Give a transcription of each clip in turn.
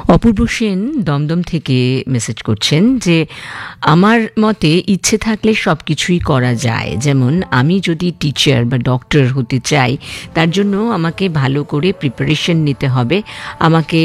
অপূর্ব সেন দমদম থেকে মেসেজ করছেন যে আমার মতে ইচ্ছে থাকলে সব কিছুই করা যায়। যেমন আমি যদি টিচার বা ডক্টর হতে চাই, তার জন্য আমাকে ভালো করে প্রিপারেশন নিতে হবে, আমাকে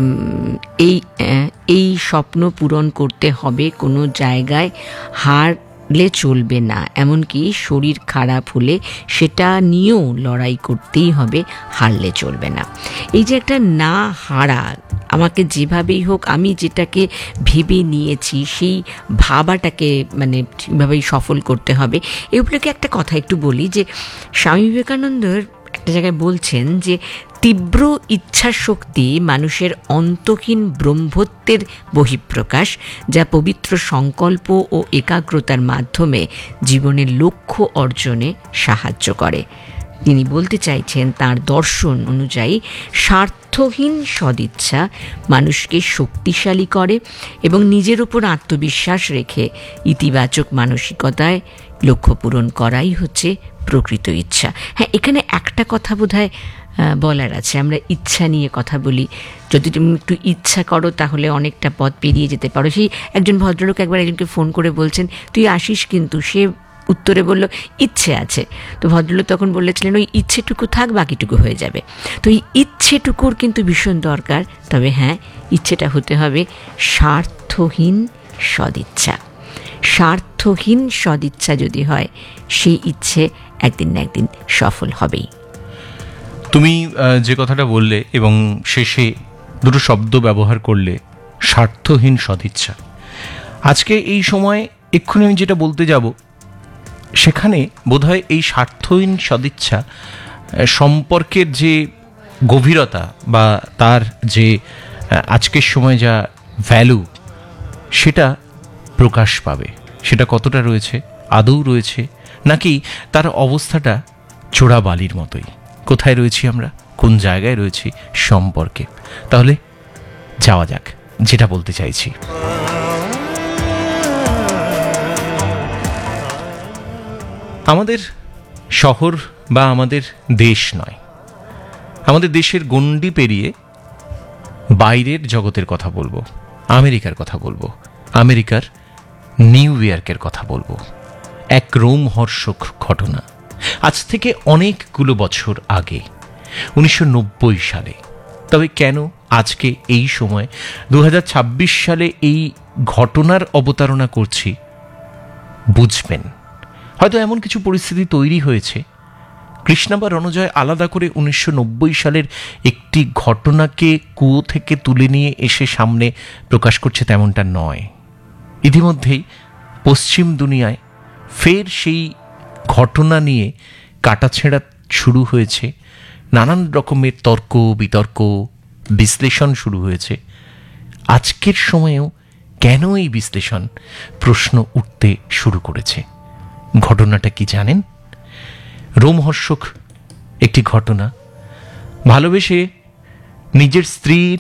এই স্বপ্ন পূরণ করতে হবে, কোনো জায়গায় হারলে চলবে না, এমনকি শরীর খারাপ হলে সেটা নিয়েও লড়াই করতেই হবে, হারলে চলবে না। এই যে একটা না হারা, আমাকে যেভাবেই হোক আমি যেটাকে ভেবে নিয়েছি সেই ভাবাটাকে মানে ঠিকভাবেই সফল করতে হবে। এই উপলক্ষে একটা কথা একটু বলি যে স্বামী বিবেকানন্দর একটা জায়গায় বলছেন যে তীব্র ইচ্ছা শক্তি মানুষের অন্তহীন ব্রহ্মত্বের বহিঃপ্রকাশ, যা পবিত্র সংকল্প ও একাগ্রতার মাধ্যমে জীবনের লক্ষ্য অর্জনে সাহায্য করে। তিনি বলতে চাইছেন তার দর্শন অনুযায়ী স্বার্থহীন সদিচ্ছা মানুষকে শক্তিশালী করে এবং নিজের উপর আত্মবিশ্বাস রেখে ইতিবাচক মানসিকতায় লক্ষ্য পূরণ করাই হচ্ছে প্রকৃত ইচ্ছা। হ্যাঁ, এখানে একটা কথা বোধহয় বলার আছে, আমরা ইচ্ছা নিয়ে কথা বলি, যদি তুমি একটু ইচ্ছা করো তাহলে অনেকটা পথ পেরিয়ে যেতে পারো। সেই একজন ভদ্রলোক একবার একজনকে ফোন করে বলছেন তুই আসিস, কিন্তু সে উত্তরে বলল ইচ্ছে আছে। তো ভদ্রলোক তখন বলেছিলেন ওই ইচ্ছেটুকু থাক, বাকিটুকু হয়ে যাবে। তো এই ইচ্ছেটুকুর কিন্তু ভীষণ দরকার, তবে হ্যাঁ, ইচ্ছেটা হতে হবে স্বার্থহীন সদিচ্ছা। স্বার্থহীন সদিচ্ছা যদি হয়, সেই ইচ্ছে একদিন না একদিন সফল হবেই। তুমি যে কথাটা বললে এবং শেষে দুটো শব্দ ব্যবহার করলে, স্বার্থহীন সদিচ্ছা। আজকে এই সময় এক্ষুনি আমি যেটা বলতে যাব সেখানে বোধহয় এই স্বার্থহীন সদিচ্ছা সম্পর্কের যে গভীরতা বা তার যে আজকের সময় যা ভ্যালু, সেটা প্রকাশ পাবে। সেটা কতটা রয়েছে, আদৌ রয়েছে, নাকি তার অবস্থাটা চোরা বালির মতোই। কোথায় রয়েছি আমরা, কোন জায়গায় রয়েছি সম্পর্কে? তাহলে যাওয়া যাক যেটা বলতে চাইছি। আমাদের শহর বা আমাদের দেশ নয়, আমাদের দেশের গণ্ডি পেরিয়ে বাইরের জগতের কথা বলবো, আমেরিকার কথা বলবো, আমেরিকার নিউ ইয়র্কের কথা বলবো। এক রোমহর্ষক ঘটনা, আজ থেকে অনেকগুলো বছর আগে, 1990 সালে। তবে কেন আজকে এই সময় 2026 সালে এই ঘটনার অবতারণা করছি বুঝবেন। হয়তো এমন কিছু পরিস্থিতি তৈরি হয়েছে, কৃষ্ণা বা রণজয় আলাদা করে 1990 সালের একটি ঘটনাকে কুয়ো থেকে তুলে নিয়ে এসে সামনে প্রকাশ করছে, তেমনটা নয়। ইতিমধ্যেই পশ্চিম দুনিয়ায় ফের সেই ঘটনা নিয়ে কাটাছেঁড়া শুরু হয়েছে, নানান রকমের তর্ক বিতর্ক বিশ্লেষণ শুরু হয়েছে। আজকের সময়েও কেন এই বিশ্লেষণ, প্রশ্ন উঠতে শুরু করেছে। ঘটনাটা কি জানেন? রোমহর্ষক একটি ঘটনা। ভালোবেসে নিজের স্ত্রীর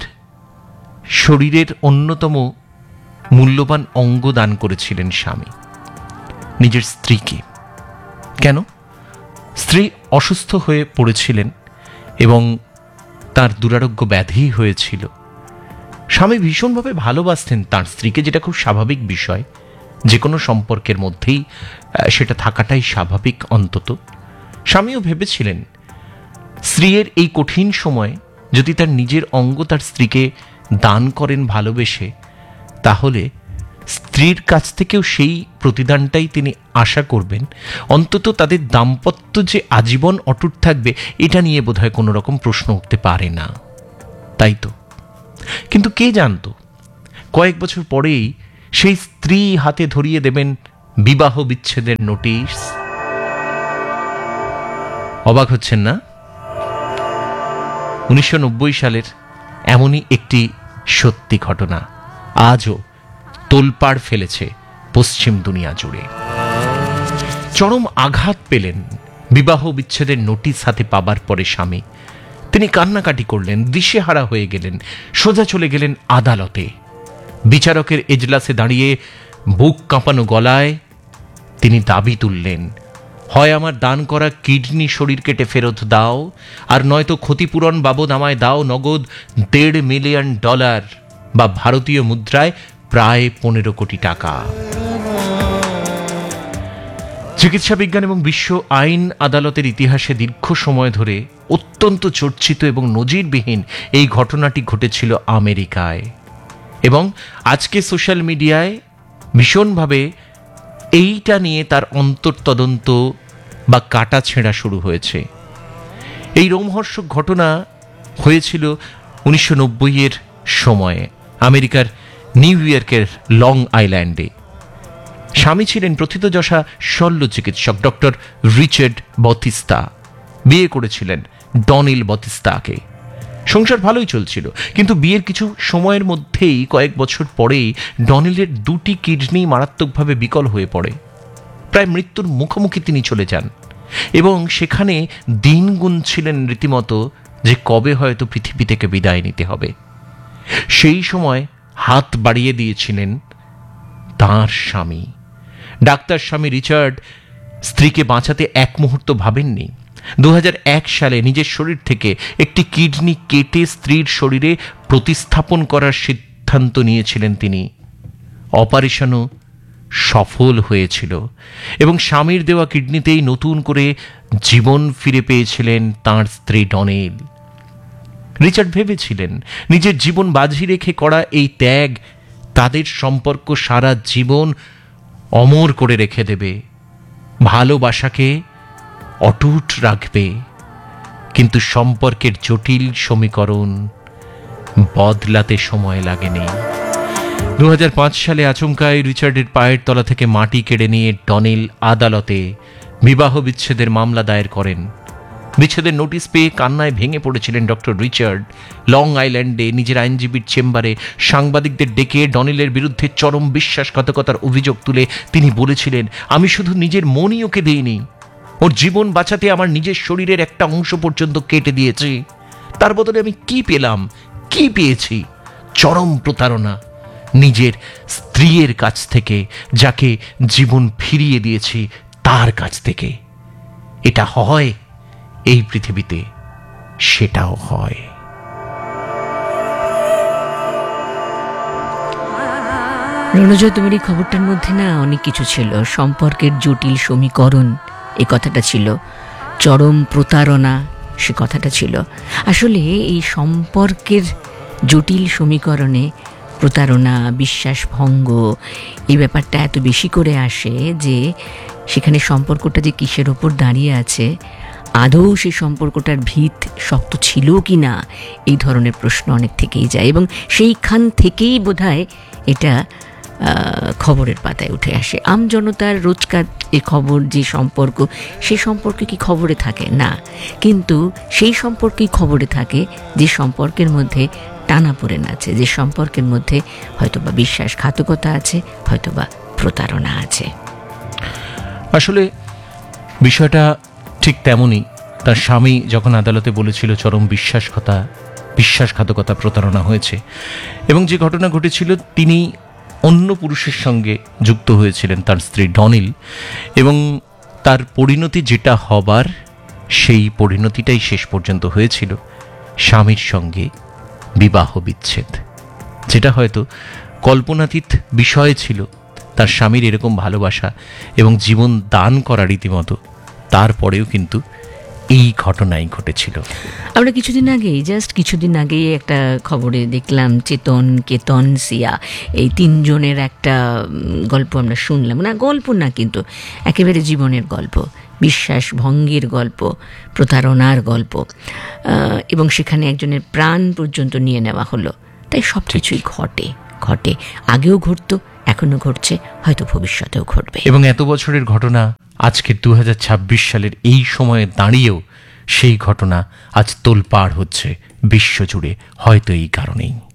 শরীরের অন্যতম মূল্যবান অঙ্গ দান করেছিলেন স্বামী নিজের স্ত্রীকে। কেন? স্ত্রী অসুস্থ হয়ে পড়েছিলেন এবং তার দুরারোগ্য ব্যাধি হয়েছিল। স্বামী ভীষণভাবে ভালোবাসতেন তার স্ত্রীকে, যেটা খুব স্বাভাবিক বিষয়, যে কোনো সম্পর্কের মধ্যেই সেটা থাকাটাই স্বাভাবিক। অন্তত স্বামীও ভেবেছিলেন স্ত্রীর এই কঠিন সময়ে যদি তার নিজের অঙ্গ তার স্ত্রীকে দান করেন ভালোবেসে, তাহলে স্ত্রীর কাছ থেকেও সেই প্রতিদানটাই তিনি আশা করবেন। অন্তত তাদের দাম্পত্য যে আজীবন অটুট থাকবে, এটা নিয়ে বোধহয় কোনো রকম প্রশ্ন উঠতে পারে না, তাই তো? কিন্তু কে জানতো কয়েক বছর পরেই সেই স্ত্রী হাতে ধরিয়ে দেবেন বিবাহ বিচ্ছেদের নোটিশ। অবাক হচ্ছেন না? 1990 সালের এমনই একটি সত্যি ঘটনা আজও তোলপাড় ফেলেছে পশ্চিম দুনিয়া জুড়ে। চরম আঘাত পেলেন বিবাহ বিচ্ছেদের নোটিশ হাতে পাবার পরে স্বামী। তিনি কান্নাকাটি করলেন, দিশেহারা হয়ে গেলেন, সোজা চলে গেলেন আদালতে। বিচারকের এজলাসে দাঁড়িয়ে বুক কাঁপানো গলায় তিনি দাবি তুললেন, হয় আমার দান করা কিডনি শরীর কেটে ফেরত দাও, আর নয়তো ক্ষতিপূরণ বাবদ আমায় দাও নগদ $1.5 মিলিয়ন। বা ভারতীয় মুদ্রায় প্রায় 15 কোটি টাকা। চিকিৎসা বিজ্ঞান এবং বিশ্ব আইন আদালতের ইতিহাসে দীর্ঘ সময় ধরে অত্যন্ত চর্চিত এবং নজিরবিহীন এই ঘটনাটি ঘটেছিল আমেরিকায়, এবং আজকে সোশ্যাল মিডিয়ায় ভীষণভাবে এইটা নিয়ে তার অন্তর্তদন্ত বা কাটা ছেঁড়া শুরু হয়েছে। এই রোমহর্ষক ঘটনা হয়েছিল 1990-এর সময়ে আমেরিকার নিউ ইয়র্কের লং আইল্যান্ডে। স্বামী ছিলেন প্রথিতযশা শল্য চিকিৎসক ডক্টর রিচার্ড বতিস্তা। বিয়ে করেছিলেন ডনিল বতিস্তাকে। সংসার ভালোই চলছিল, কিন্তু বিয়ের কিছু সময়ের মধ্যেই, কয়েক বছর পরেই ডনিলের 2টি কিডনি মারাত্মকভাবে বিকল হয়ে পড়ে। প্রায় মৃত্যুর মুখোমুখি তিনি চলে যান, এবং সেখানে দিন গুনছিলেন রীতিমতো যে কবে হয়তো পৃথিবী থেকে বিদায় নিতে হবে। সেই সময় হাত বাড়িয়ে দিয়েছিলেন তাঁর স্বামী। ডাক্তার স্বামী রিচার্ড স্ত্রীকে বাঁচাতে এক মুহূর্ত ভাবেননি। 2001 সালে নিজের শরীর থেকে একটি কিডনি কেটে স্ত্রীর শরীরে প্রতিস্থাপন করার সিদ্ধান্ত নিয়েছিলেন তিনি। অপারেশনও সফল হয়েছিল, এবং স্বামীর দেওয়া কিডনিতেই নতুন করে জীবন ফিরে পেয়েছিলেন তাঁর স্ত্রী ডনেল। রিচার্ড ভেবেছিলেন নিজের জীবন বাজি রেখে করা এই ত্যাগ তাদের সম্পর্ক সারা জীবন অমর করে রেখে দেবে, ভালোবাসাকে অটুট রাখবে। কিন্তু সম্পর্কের জটিল সমীকরণ বদলাতে সময় লাগেনি। 2005 সালে আচমকায় রিচার্ডের পায়ের তলা থেকে মাটি কেড়ে নিয়ে ডনেল আদালতে বিবাহ বিচ্ছেদের মামলা দায়ের করেন। বিচ্ছেদের নোটিশ পেয়ে কান্নায় ভেঙে পড়েছিলেন ডক্টর রিচার্ড। লং আইল্যান্ডে নিজের আইনজীবীর চেম্বারে সাংবাদিকদের ডেকে ডনেলের বিরুদ্ধে চরম বিশ্বাসঘাতকতার অভিযোগ তুলে তিনি বলেছিলেন, আমি শুধু নিজের মনই ওকে দিইনি, ওর জীবন বাঁচাতে আমার নিজের শরীরের একটা অংশ পর্যন্ত কেটে দিয়েছি। তার বদলে আমি কি পেলাম? কি পেয়েছি? চরম প্রতারণা। নিজের স্ত্রীর কাছ থেকে, যাকে জীবন ফিরিয়ে দিয়েছি তার কাছ থেকে। এটা হয় এই পৃথিবীতে, সেটাও হয়। রণজয়, তোমার এই খবরটার মধ্যে না অনেক কিছু ছিল। সম্পর্কের জটিল সমীকরণ এই কথাটা ছিল, চরম প্রতারণা সে কথাটা ছিল। আসলে এই সম্পর্কের জটিল সমীকরণে প্রতারণা, বিশ্বাস ভঙ্গ, এই ব্যাপারটা এত বেশি করে আসে যে সেখানে সম্পর্কটা যে কিসের ওপর দাঁড়িয়ে আছে, আদৌ সেই সম্পর্কটার ভিত শক্ত ছিল কি না, এই ধরনের প্রশ্ন অনেক থেকেই যায়, এবং সেইখান থেকেই বোধহয় এটা খবরের পাতায় উঠে আসে। আমজনতার রোজকার এ খবর, যে সম্পর্ক, সেই সম্পর্কে কি খবরে থাকে না, কিন্তু সেই সম্পর্কেই খবরে থাকে যে সম্পর্কের মধ্যে টানাপোড়েন আছে, যে সম্পর্কের মধ্যে হয়তোবা বিশ্বাসঘাতকতা আছে, হয়তোবা প্রতারণা আছে। আসলে বিষয়টা ঠিক তেমনই। তার স্বামী যখন আদালতে বলেছিল চরম বিশ্বাসঘাতকতা, প্রতারণা হয়েছে, এবং যে ঘটনা ঘটেছিল তিনি অন্য পুরুষের সঙ্গে যুক্ত হয়েছিলেন, তার স্ত্রী ডনিল, এবং তার পরিণতি যেটা হবার সেই পরিণতিটাই শেষ পর্যন্ত হয়েছিল স্বামীর সঙ্গে বিবাহ বিচ্ছেদ, যেটা হয়তো কল্পনাতীত বিষয় ছিল তার স্বামীর এরকম ভালোবাসা এবং জীবন দান করা রীতিমতো। তারপরেও কিন্তু এই ঘটনাই ঘটেছিল। আমরা কিছুদিন আগেই একটা খবরে দেখলাম, চেতন, কেতন, সিয়া, এই তিনজনের একটা গল্প আমরা শুনলাম। না গল্প না, কিন্তু একেবারে জীবনের গল্প, বিশ্বাস ভঙ্গের গল্প, প্রতারণার গল্প, এবং সেখানে একজনের প্রাণ পর্যন্ত নিয়ে নেওয়া হলো। তাই সব কিছুই ঘটে, আগেও ঘটতো, এখনো ঘটছে, হয়তো ভবিষ্যতেও ঘটবে। এবং এত বছরের ঘটনা আজকের 2026 সালের এই সময়ে দাঁড়িয়েও সেই ঘটনা আজ তোলপাড় হচ্ছে বিশ্বজুড়ে, হয়তো এই কারণেই।